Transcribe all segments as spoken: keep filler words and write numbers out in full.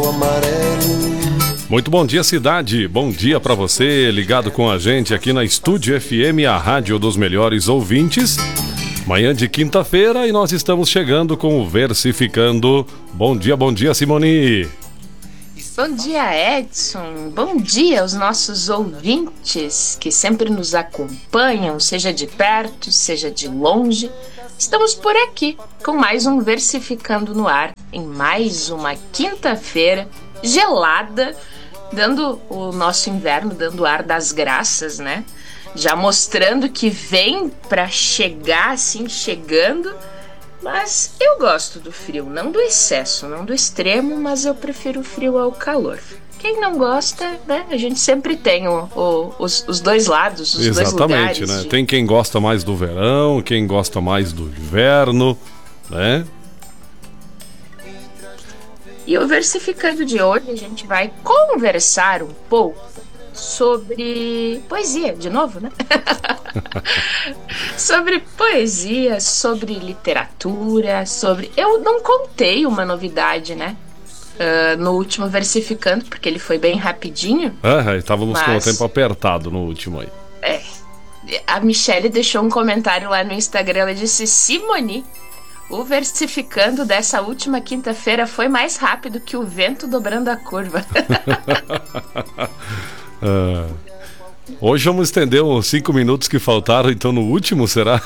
amarelo. Muito bom dia, cidade. Bom dia pra você, ligado com a gente aqui na Estúdio F M, a rádio dos melhores ouvintes. Manhã de quinta-feira e nós estamos chegando com o Versificando. Bom dia, bom dia, Simone. Bom dia, Edson. Bom dia aos nossos ouvintes que sempre nos acompanham, seja de perto, seja de longe. Estamos por aqui com mais um Versificando no ar, em mais uma quinta-feira gelada, dando o nosso inverno, dando o ar das graças, né? Já mostrando que vem pra chegar assim, chegando. Mas eu gosto do frio, não do excesso, não do extremo, mas eu prefiro o frio ao calor. Quem não gosta, né? A gente sempre tem o, o, os, os dois lados, os Exatamente, dois lugares. Né? De... Tem quem gosta mais do verão, quem gosta mais do inverno, né? E o Versificando de hoje a gente vai conversar um pouco sobre poesia, de novo, né? Sobre poesia, sobre literatura, sobre... Eu não contei uma novidade, né? Uh, no último Versificando, porque ele foi bem rapidinho. Ah, estávamos mas... com o tempo apertado no último aí. É. A Michelle deixou um comentário lá no Instagram, ela disse: Simone, o Versificando dessa última quinta-feira foi mais rápido que o vento dobrando a curva. ah, hoje vamos estender uns cinco minutos que faltaram, então no último, será?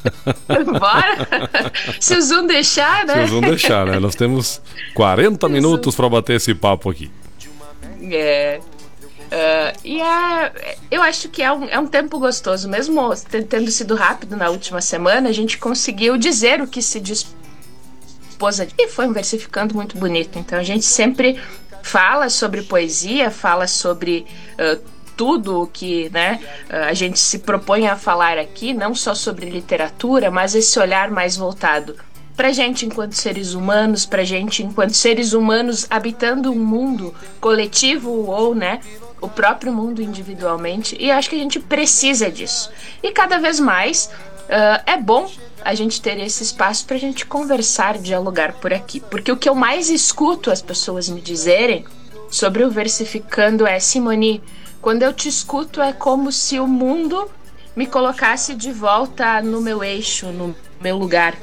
Bora! Se o Zoom deixar, né? Se o Zoom deixar, né? Nós temos quarenta minutos para bater esse papo aqui. É... Uh, e é, eu acho que é um, é um tempo gostoso, mesmo tendo sido rápido na última semana, a gente conseguiu dizer o que se dispôs a... E foi um Versificando muito bonito. Então a gente sempre fala sobre poesia, fala sobre uh, tudo o que, né, uh, a gente se propõe a falar aqui, não só sobre literatura, mas esse olhar mais voltado pra gente enquanto seres humanos, pra gente enquanto seres humanos habitando um mundo coletivo ou, né, o próprio mundo individualmente, e acho que a gente precisa disso. E cada vez mais uh, é bom a gente ter esse espaço pra gente conversar, dialogar por aqui. Porque o que eu mais escuto as pessoas me dizerem sobre o Versificando é: Simone, quando eu te escuto é como se o mundo me colocasse de volta no meu eixo, no meu lugar.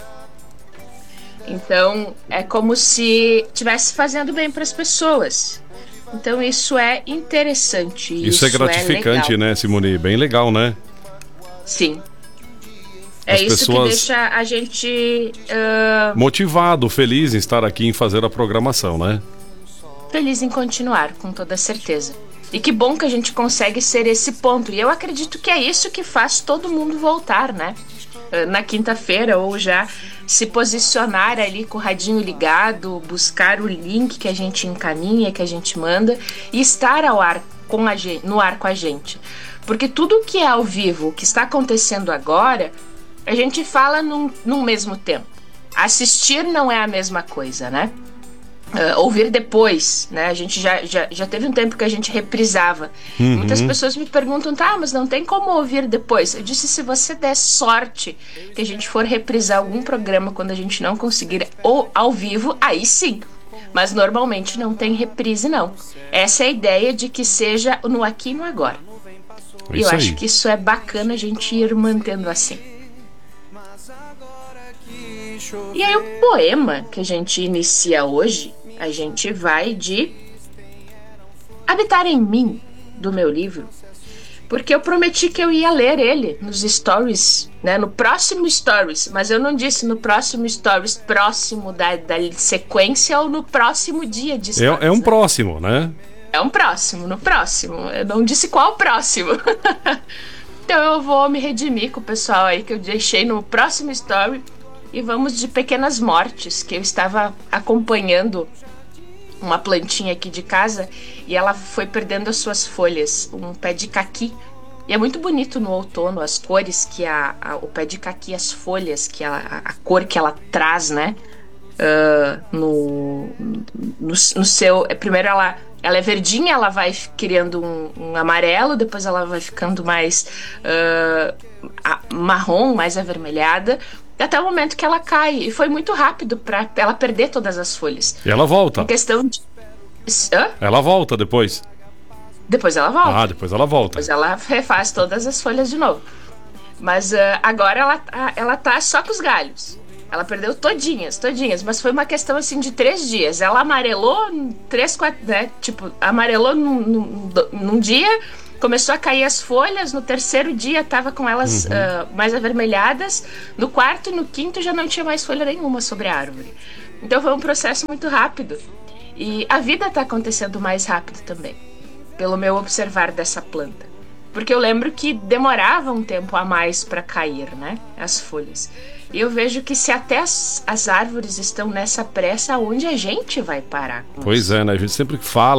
Então é como se estivesse fazendo bem para as pessoas. Então isso é interessante. Isso, isso é gratificante, é né, Simone? Bem legal, né? Sim. É As isso pessoas... que deixa a gente... Uh... motivado, feliz em estar aqui, em fazer a programação, né? Feliz em continuar, com toda certeza. E que bom que a gente consegue ser esse ponto. E eu acredito que é isso que faz todo mundo voltar, né? Na quinta-feira, ou já se posicionar ali com o radinho ligado, buscar o link que a gente encaminha, que a gente manda, e estar ao ar com a gente, no ar com a gente. Porque tudo que é ao vivo, o que está acontecendo agora, a gente fala num, num mesmo tempo. Assistir não é a mesma coisa, né? Uh, ouvir depois, né? A gente já, já, já teve um tempo que a gente reprisava. Uhum. Muitas pessoas me perguntam: tá, mas não tem como ouvir depois. Eu disse: se você der sorte que a gente for reprisar algum programa quando a gente não conseguir ou ao vivo, aí sim. Mas normalmente não tem reprise, não. Essa é a ideia de que seja no aqui e no agora. E eu aí. acho que isso é bacana a gente ir mantendo assim. E aí o poema que a gente inicia hoje, a gente vai de Habitar em Mim, do meu livro, porque eu prometi que eu ia ler ele nos stories, né, no próximo stories, mas eu não disse no próximo stories, próximo da, da sequência ou no próximo dia de stories. É, é um né? próximo, né? É um próximo, no próximo. Eu não disse qual próximo. Então eu vou me redimir com o pessoal aí que eu deixei no próximo story. E vamos de Pequenas Mortes, que eu estava acompanhando uma plantinha aqui de casa e ela foi perdendo as suas folhas, um pé de caqui. E é muito bonito no outono as cores que a, a, o pé de caqui, as folhas, que ela, a, a cor que ela traz, né? Uh, no, no, no seu... Primeiro ela, ela é verdinha, ela vai criando um, um amarelo, depois ela vai ficando mais uh, a, marrom, mais avermelhada, até o momento que ela cai. E foi muito rápido para ela perder todas as folhas. E ela volta. Em questão de... Hã? Ela volta depois. Depois ela volta. Ah, depois ela volta. Depois ela refaz todas as folhas de novo. Mas uh, agora ela, tá- ela tá só com os galhos. Ela perdeu todinhas, todinhas. Mas foi uma questão assim de três dias. Ela amarelou em três, quatro, né? Tipo, amarelou num, num, num dia, começou a cair as folhas. No terceiro dia tava com elas Uhum. uh, mais avermelhadas. No quarto e no quinto já não tinha mais folha nenhuma sobre a árvore. Então foi um processo muito rápido. E a vida tá acontecendo mais rápido também, pelo meu observar dessa planta. Porque eu lembro que demorava um tempo a mais para cair, né? As folhas. E eu vejo que se até as, as árvores estão nessa pressa, onde a gente vai parar com Pois isso? é, né? A gente sempre fala